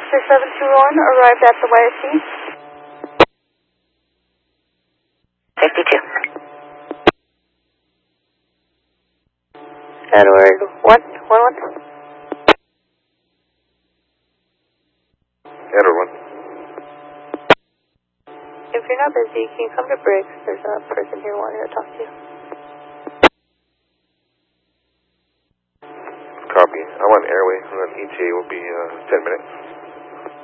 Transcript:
Officer 721 arrived at the YSC. 52. Edward 111. Edward 1. If you're not busy, can you come to Briggs? There's a person here wanting to talk to you. Copy. I'm on airway, and then ETA will be 10 minutes.